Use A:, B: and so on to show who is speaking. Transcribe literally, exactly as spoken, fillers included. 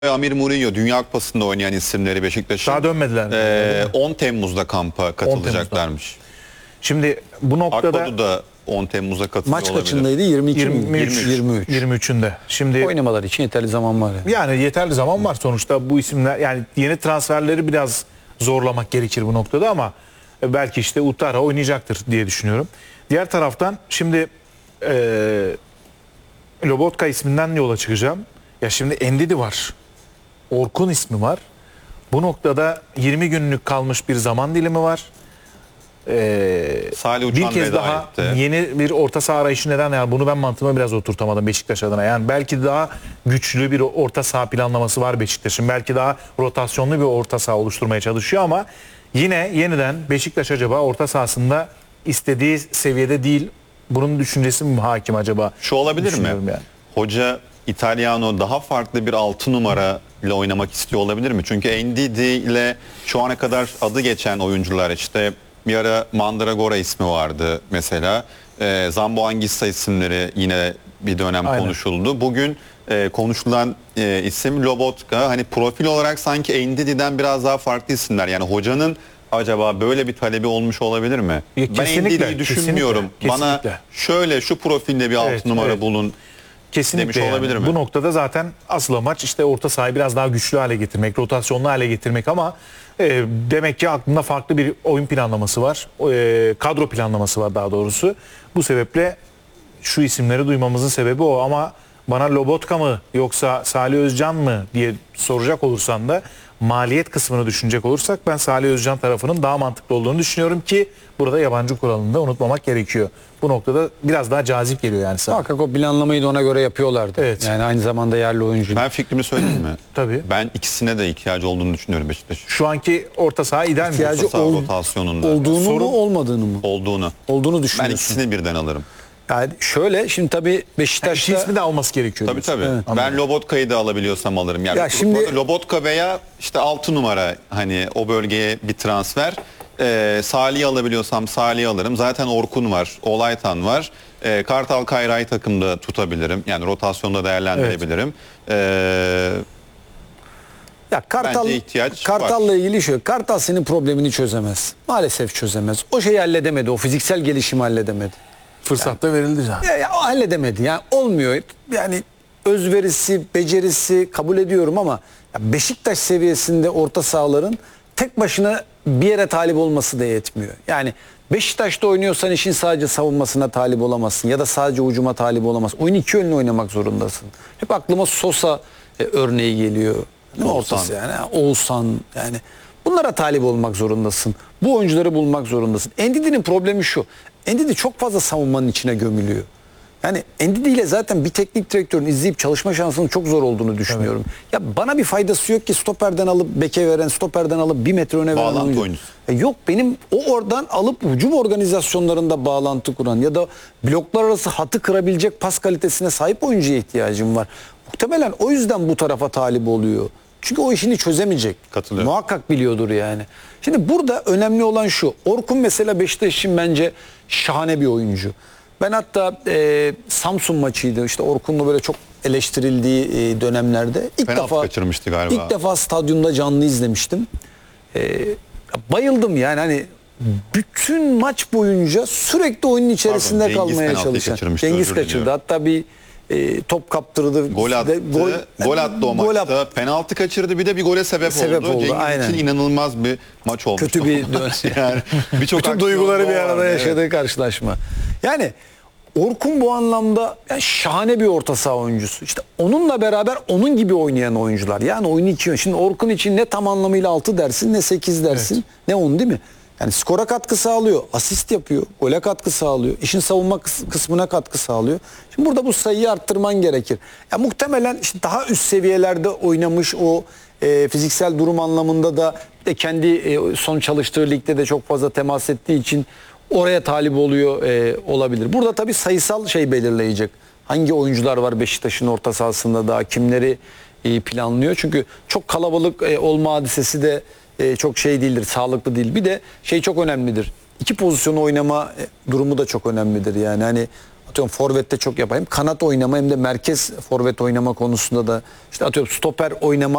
A: Amir Mourinho Dünya Kupası'nda oynayan isimleri Beşiktaş'ın
B: Daha dönmediler.
A: e, on Temmuz'da kampa katılacaklarmış.
B: Şimdi bu noktada
A: Akbadu da on Temmuz'da katılıyor
C: Maç
A: olabilir.
C: kaçındaydı? yirmi iki
B: yirmi üç,
C: yirmi üç.
B: yirmi üçünde. Şimdi
C: Oynamalar için yeterli zaman var. Yani.
B: yani yeterli zaman var sonuçta bu isimler, yani yeni transferleri biraz zorlamak gerekir bu noktada ama belki işte Uttara oynayacaktır diye düşünüyorum. Diğer taraftan şimdi e, Lobotka isminden yola çıkacağım. Ya şimdi Ndidi var. Orkun ismi var. Bu noktada yirmi günlük kalmış bir zaman dilimi var. Ee,
A: Salih
B: bir
A: Uçan
B: kez
A: veda
B: daha
A: etti.
B: yeni bir orta saha arayışı neden, yani bunu ben mantığıma biraz oturtamadım Beşiktaş adına. Yani belki daha güçlü bir orta saha planlaması var Beşiktaş'ın. Belki daha rotasyonlu bir orta saha oluşturmaya çalışıyor ama yine yeniden Beşiktaş acaba orta sahasında istediği seviyede değil. Bunun düşüncesi mi hakim acaba?
A: Şu olabilir mi?
B: Düşünüyorum yani.
A: Hoca Italiano daha farklı bir altı numara ile oynamak istiyor olabilir mi? Çünkü Ndidi ile şu ana kadar adı geçen oyuncular, işte bir ara Mandragora ismi vardı mesela. E, Zambo Anguissa isimleri yine bir dönem
B: Aynen.
A: konuşuldu. Bugün e, konuşulan e, isim Lobotka. Hani profil olarak sanki Ndidi'den biraz daha farklı isimler. Yani hocanın acaba böyle bir talebi olmuş olabilir mi?
B: Ya
A: Ben
B: kesinlikle,
A: Ndidi'yi düşünmüyorum.
B: kesinlikle,
A: Bana
B: kesinlikle.
A: şöyle şu profilde bir altı
B: Evet,
A: numara
B: evet.
A: bulun
B: Kesinlikle
A: demiş
B: yani.
A: olabilir mi?
B: Bu noktada zaten asıl amaç işte orta sahayı biraz daha güçlü hale getirmek, rotasyonlu hale getirmek ama e, demek ki aklında farklı bir oyun planlaması var. E, kadro planlaması var daha doğrusu. Bu sebeple şu isimleri duymamızın sebebi o ama bana Lobotka mı yoksa Salih Özcan mı diye soracak olursan da maliyet kısmını düşünecek olursak ben Salih Özcan tarafının daha mantıklı olduğunu düşünüyorum ki burada yabancı kuralını da unutmamak gerekiyor. Bu noktada biraz daha cazip geliyor yani sana.
C: Muhakkak o planlamayı da ona göre yapıyorlardı.
B: Evet.
C: Yani aynı zamanda yerli oyuncu.
A: Ben fikrimi söyleyeyim mi?
B: Tabii.
A: Ben ikisine de ihtiyacı olduğunu düşünüyorum Beşiktaş'ın.
B: Şu anki orta saha ideal mi?
C: İhtiyacı
A: Orta saha
C: ol-
A: rotasyonunda
C: olduğunu
B: Sorun-
C: mu olmadığını mı?
A: olduğunu.
C: Olduğunu
A: Ben
C: düşünüyorsun.
A: ikisini birden alırım.
C: Yani şöyle şimdi tabii
B: İki
C: Beşiktaş'ta
B: ismi de alması gerekiyor.
A: Tabii
B: diyorsun.
A: tabii.
B: Evet,
A: Ben
B: anladım.
A: Lobotka'yı da alabiliyorsam alırım. Yani
C: Ya şimdi-
A: Lobotka veya işte altı numara, hani o bölgeye bir transfer. Ee, Salih'i alabiliyorsam Salih'i alırım. Zaten Orkun var, Olaytan var. Ee, Kartal Kayra'yı takımda tutabilirim. Yani rotasyonda değerlendirebilirim. Ee,
C: ya Kartal
A: Bence ihtiyaç
C: Kartal'la ilgili şu. Kartal senin problemini çözemez. Maalesef çözemez. O şeyi halledemedi. O fiziksel gelişimi halledemedi.
B: Fırsat da verildi zaten.
C: Ya, ya o halledemedi. Yani olmuyor. Yani özverisi, becerisi kabul ediyorum ama ya Beşiktaş seviyesinde orta sahaların tek başına bir yere talip olması da yetmiyor. Yani Beşiktaş'ta oynuyorsan işin sadece savunmasına talip olamazsın ya da sadece ucuma talip olamazsın. Oyunu iki yönlü oynamak zorundasın. Hep aklıma Sosa e, örneği geliyor. Ne
A: Oğuzhan.
C: ortası yani? Ha, Oğuzhan yani. Bunlara talip olmak zorundasın. Bu oyuncuları bulmak zorundasın. Endidi'nin problemi şu. Endidi çok fazla savunmanın içine gömülüyor. Yani Endidi ile zaten bir teknik direktörün izleyip çalışma şansının çok zor olduğunu düşünüyorum. Evet. Ya bana bir faydası yok ki stoperden alıp beke veren, stoperden alıp bir metre öne veren
A: Bağlantı
C: oyuncu.
A: oyuncusu.
C: E yok, benim o oradan alıp hücum organizasyonlarında bağlantı kuran ya da bloklar arası hatı kırabilecek pas kalitesine sahip oyuncuya ihtiyacım var. Muhtemelen o yüzden bu tarafa talip oluyor. Çünkü o işini çözemeyecek.
A: Katılıyorum.
C: Muhakkak biliyordur yani. Şimdi burada önemli olan şu. Orkun mesela Beşiktaş için bence şahane bir oyuncu. Ben hatta e, Samsun maçıydı. İşte Orkun'la böyle çok eleştirildiği e, dönemlerde ilk
A: Penaltı
C: defa
A: kaçırmıştı galiba.
C: İlk defa stadyumda canlı izlemiştim. E, bayıldım yani, hani bütün maç boyunca sürekli oyunun içerisinde
A: Pardon, Cengiz
C: kalmaya
A: penaltıyı
C: çalışan.
A: kaçırmıştı,
C: Cengiz
A: özür
C: kaçırdı.
A: diliyorum.
C: Hatta bir e, top kaptırdı.
A: Gol attı.
C: De-
A: Gol, attı o
C: gol
A: maçta.
C: attı.
A: Penaltı kaçırdı. Bir de bir gole sebep,
C: Sebep
A: oldu.
C: oldu,
A: Cengiz
C: aynen.
A: için inanılmaz bir maç olmuştu.
C: Kötü bir
A: yani birçok
C: bütün
A: aksiyon
C: duyguları bir
A: vardı,
C: arada
A: evet.
C: yaşadığı karşılaşma. Yani Orkun bu anlamda yani şahane bir orta saha oyuncusu. İşte onunla beraber onun gibi oynayan oyuncular. Yani oyunu iki yön. Şimdi Orkun için ne tam anlamıyla altı dersin, ne sekiz dersin,
B: Evet.
C: ne on, değil mi? Yani skora katkı sağlıyor, asist yapıyor, gole katkı sağlıyor, işin savunma kıs- kısmına katkı sağlıyor. Şimdi burada bu sayıyı arttırman gerekir. Ya muhtemelen işte daha üst seviyelerde oynamış, o e, fiziksel durum anlamında da de kendi e, son çalıştığı ligde de çok fazla temas ettiği için oraya talip oluyor e, olabilir. Burada tabii sayısal şey belirleyecek. Hangi oyuncular var Beşiktaş'ın orta sahasında, daha kimleri e, planlıyor? Çünkü çok kalabalık e, olma hadisesi de e, çok şey değildir, sağlıklı değil. Bir de şey çok önemlidir. İki pozisyonu oynama e, durumu da çok önemlidir. Yani hani atıyorum forvette çok yapayım. Kanat oynama hem de merkez forvet oynama konusunda da işte atıyorum stoper oynama